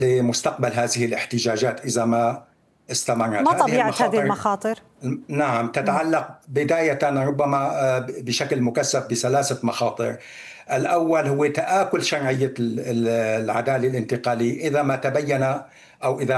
لمستقبل هذه الاحتجاجات إذا ما استمرت. ما هذه طبيعة هذه المخاطر المخاطر؟ نعم تتعلق بداية ربما بشكل مكثف بثلاثة مخاطر. الأول هو تآكل شرعية العدالة الانتقالية إذا ما تبين أو إذا